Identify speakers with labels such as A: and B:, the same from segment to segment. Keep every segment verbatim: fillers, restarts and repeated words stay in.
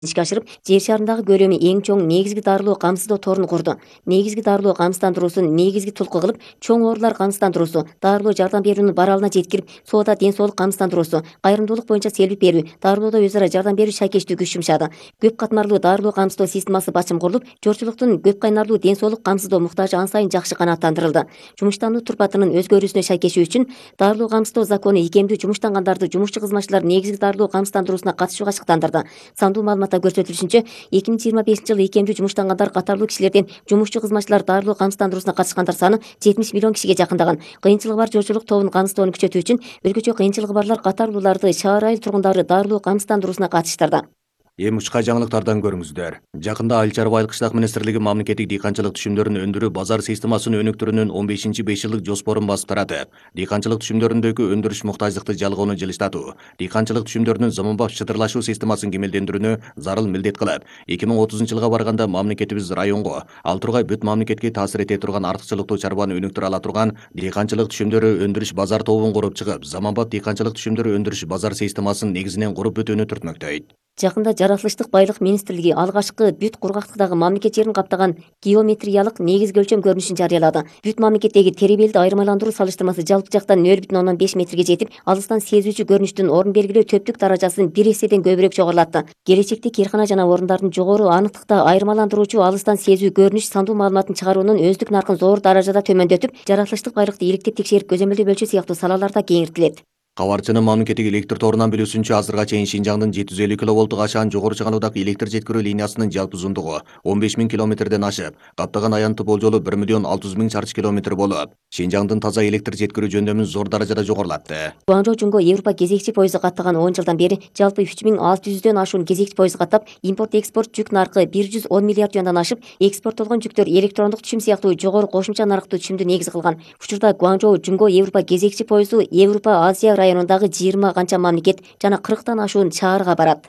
A: ишке ашырып, жер шарындагы көлөмү эң чоң негизги дарылоо камсыздоо торун курду. Негизги дарылоо камсыздандыруусун негизги тулку кылып, чоң оорулар камсыздандыруусу, дарылоо жардам берүүнүн баралына жеткирип, соода ден соолук камсыздандыруусу, кайрымдуулук боюнча селбип берүү, дарылоодо өз ара жардам берүү шайкештүү күч жумшады. Көп катмарлуу дарылоо камсыздоо системасы бачым курулуп, журтчулуктун көп кайнарлуу ден соолук камсыздоо муктажы ан сайын жакшы канааттандырылды. Жумуштануу турпатынын өзгөрүүсүнө шайкешүү үчүн дарылоо камсыздоо закону ийкемдүү жумуштангандарды жумушчу кызматчылар негизги дарылоо камсыздандыруусуна катышууга ачыктандырды. Сандуу маалыматта көрсөтүлүшүнчө, эки миң жыйырма бешинчи жылы ийкемдүү жумуштангандар катарлуу кишилерден жумушчу кызматчылар дарылоо камсыздандыруусуна катышкандар саны жетимиш миллион кишиге жакындаган. Кыйынчылыгы бар журтчулук тобун камсыздоону күчөтүү үчүн өлкөчө кыйынчылыгы барлар катарлууларды шаар айыл тургундары дарылоо камсыздандыруусуна катыштырды.
B: Эми учка жаңылыктардан көрүңүздөр. Жакында Айыл чарба айыл кыштак министрлиги мамлекеттик дыйканчылык түшүмдөрүн өндүрүү базар системасын өнүктүрүүнүн он бешинчи беш жылдык жоспорун басып таратып, дыйканчылык түшүмдөрүндөгү өндүрүш муктаждыкты жалгоону жылыштатуу, дыйканчылык түшүмдөрүнүн заманбап чытырлашуу системасын кемелдендирүүнү зарыл милдет кылып, эки миң отузунчу жылга барганда мамлекетибиз районго, ал тургай бүт мамлекетке таасир эте турган артыкчылыктуу чарбаны өнүктүрө ала турган дыйканчылык түшүмдөрү өндүрүш базар тобун куруп чыгып, заманбап дыйканчылык түшүмдөрү өндүрүш базар системасын негизинен куруп бүтүүнү түртмөктөйт.
A: Жакында жаратылыштык байлык министрлиги алгачкы бүт кургактыктагы мамлекет жерин каптаган геометриялык негизги өлчөм көрүнүшүн жарыялады. Бүт мамлекеттеги теребелди айырмаландыруу салыштырмасы жалпы жактан нөл бүтүн ондон беш метрге жетип, алыстан сезүүчү көрүнүштүн орун белгилөө төптүк даражасын бир эседен көбүрөөк жогорулатты. Келечекте киркана жана орундардын жогору аныктыкта айырмаландыруучу алыстан сезүү көрүнүш сандуу маалыматын чыгаруунун өздүк наркын зор даражада төмөндөтүп, жаратылыштык байлыкты иликтеп текшерип көзөмөлдөө бөлчү сыяктуу салаларда кеңиртилет.
B: Кабарчынын мамлекеттик электр торунан билүүсүнчө, азырга чейин Шинжаңдын жети жүз элүү киловолттук ашаан жогору чыгануудагы электр жеткирүү линиясынын жалпы узундугу он беш миң километрден ашып, каптаган аянты болжолу бир миллион алты жүз миң чарчы километр болуп, Шинжаңдын таза электр жеткирүү жөндөмүн зор даражада жогорулатты.
A: Гуанчжоу Жунго Европа кезекчи пойузу каттаган он жылдан бери жалпы үч миң алты жүздөн ашуун кезекчи пойуз каттап, импорт-экспорт жүк наркы бир жүз он миллиард юандан ашып, экспорттолгон жүктөр электрондук түшүм сыяктуу жогору кошумча нарыктуу түшүмдү негиз кылган. Учурда Гуанчжоу Жунго Европа кезекчи пойузу Европа Азия районундагы жыйырма канча мамлекет жана кырктан ашуун шаарга барат.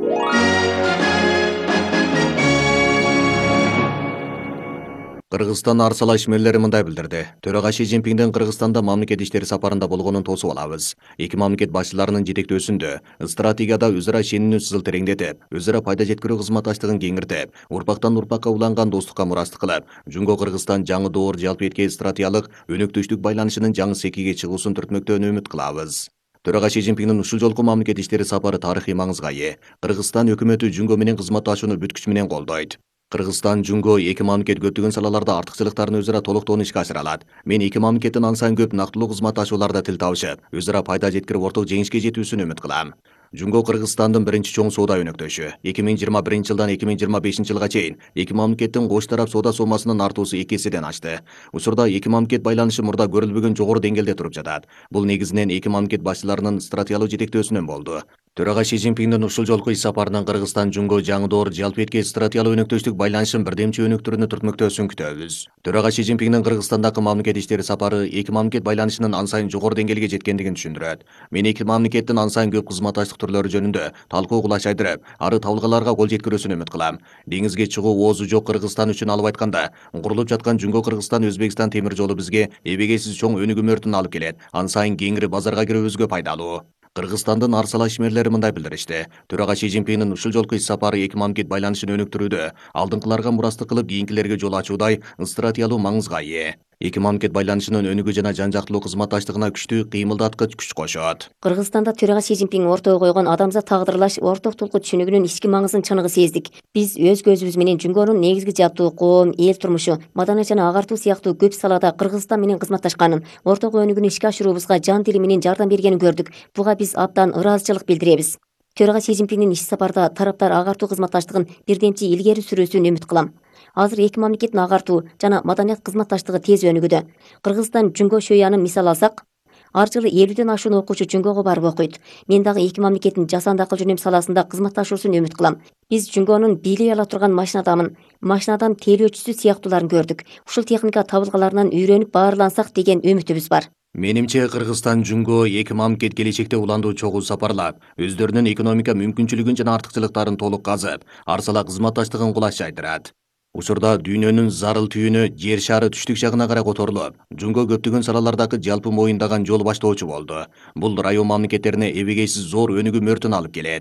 B: Кыргызстан арсала ишмерлери мындай билдирди. Төрага Ши Цзиньпиндин Кыргызстанда мамлекет иштери сапарында болгонун тосуп алабыз. Эки мамлекет башчыларынын жетектөөсүндө стратегияда өз ара ишенимдүү сызыл тереңдетип, өз ара пайда жеткирүү кызматташтыгын кеңиртип, урпактан урпакка уланган достукка мурастык кылып, Жунго Кыргызстан жаңы доор жалпы эткен стратегиялык өнөктөштүк байланышынын жаңы секиге чыгуусун түртмөктөөнү үмүт кылабыз. Төрага Ши Цзиньпиндин ушул жолку мамлекет иштери сапары тарыхый маңызга ээ. Кыргызстан өкмөтү Жунго менен кызматташууну бүт күч менен колдойт. Кыргызстан Жунго эки мамлекет көптөгөн салаларда артыкчылыктарын өз ара толуктоону ишке ашыра алат. Мен эки мамлекеттин ан сайын көп нактылуу кызматташууларда тил табышып, өз ара пайда жеткирип орток жеңишке жетүүсүн үмүт кылам. Жунго Кыргызстандын биринчи чоң соода өнөктөшү. эки миң жыйырма биринчи жылдан эки миң жыйырма бешинчи жылга чейин эки мамлекеттин кош тарап соода сомасынын артуусу эки эседен ашты. Учурда эки мамлекет байланышы мурда көрүлбөгөн жогору деңгээлде туруп жатат. Бул негизинен эки мамлекет башчыларынын стратегиялык жетектөөсүнөн болду. Төрага Ши Цзиньпиндин ушул жолку иш сапарынан Кыргызстан Жунго жаңы доор жалпы эткен стратегиялык өнөктөштүк байланышын бирдемчи өнүктүрүүнү түртмөктөөсүн күтөбүз. Төрага Ши Цзиньпиндин Кыргызстандагы мамлекет иштери сапары эки мамлекет байланышынын ан сайын жогору деңгээлге жеткендигин түшүндүрөт. Мен эки мамлекеттин ан сайын көп кызматташтык түрлөрү жөнүндө талкуу кулаш айдырып, ары табылгаларга кол жеткирүүсүн үмүт кылам. Деңизге чыгуу оозу жок Кыргызстан үчүн алып айтканда, курулуп жаткан Жунго Кыргызстан Өзбекстан темир жолу бизге эбегейсиз чоң өнүгүү мөртүн алып келет. Ан сайын кеңири базарга кирүүбүзгө пайдалуу. Кыргызстандын арсала ишмерлери мындай билдиришти. Төрага Ши Цзиньпиндин ушул жолку иш сапары эки мамлекет байланышын өнүктүрүүдө алдыңкыларга мурастык кылып кийинкилерге жол ачуудай стратегиялык маңызга ээ. Эки мамлекет байланышынын өнүгүү жана жан жактылуу кызматташтыгына күчтүү кыймылдаткыч күч кошот.
A: Кыргызстанда Төрага Ши Цзиньпин ортого койгон адамзат тагдырлаш орток толку түшүнүгүнүн ички маңызын чыныгы сездик. Биз өз көзүбүз менен Жунгонун негизги жаптуу коом, эл турмушу, маданият жана агартуу сыяктуу көп салада Кыргызстан менен кызматташканын, ортого өнүгүүнү ишке ашыруубузга жан тили менен жардам бергенин көрдүк. Буга биз абдан ыраазычылык билдиребиз. Төрага Ши Цзиньпиндин иш сапарда тараптар агартуу кызматташтыгын бирдемчи илгери сүрүүсүн үмүт кылам. Азыр эки мамлекеттин агартуу жана маданият кызматташтыгы тез өнүгүүдө. Кыргызстан Жунго Шөянын мисал алсак, ар жылы элүүдөн ашуун окуучу Жунгого барып окуйт. Мен дагы эки мамлекеттин жасанды акыл жөнөм саласында кызматташуусун үмүт кылам. Биз Жунгонун бийлей ала турган машинадамын, машинадан тейлөөчүсү сыяктууларын көрдүк. Ушул техника табылгаларынан үйрөнүп баарлансак деген үмүтүбүз бар.
B: Менимче Кыргызстан Жунго эки мамлекет келечекте уландуу чогуу сапарлап, өздөрүнүн экономика мүмкүнчүлүгүн жана артыкчылыктарын толук казып, арсала кызматташтыгын кулаш айдырат. Учурда дүйнөнүн зарыл түйүнү жер шары түштүк жагына карай которулуп, Жунго көптөгөн салалардагы жалпы моюндаган жол баштоочу болду. Бул район мамлекеттерине эбегейсиз зор өнүгүү мөртүн алып келет.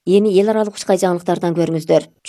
A: эми эл аралык учкай жаңылыктардан көрүңүздөр.